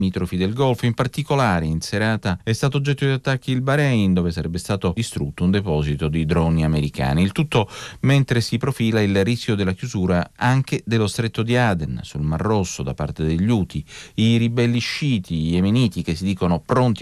limitrofi del Golfo. In particolare in serata è stato oggetto di attacchi il Bahrain, dove sarebbe stato distrutto un deposito di droni americani. Il tutto mentre si profila il rischio della chiusura anche dello stretto di Aden sul Mar Rosso da parte degli Houthi, i ribelli sciiti yemeniti che si dicono pronti